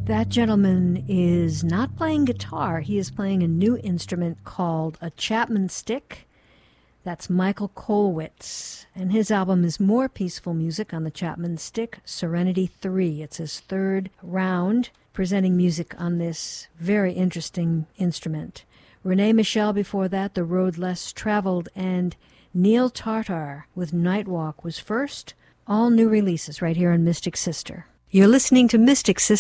That gentleman is not playing guitar. He is playing a new instrument called a Chapman stick. That's Michael Kolwitz. And his album is more peaceful music on the Chapman stick, Serenity 3. It's his third round presenting music on this very interesting instrument. Renee Michelle before that, The Road Less Traveled, and Neil Tartar with Nightwalk was first. All new releases right here on Mystic Sister. You're listening to Mystic Sister.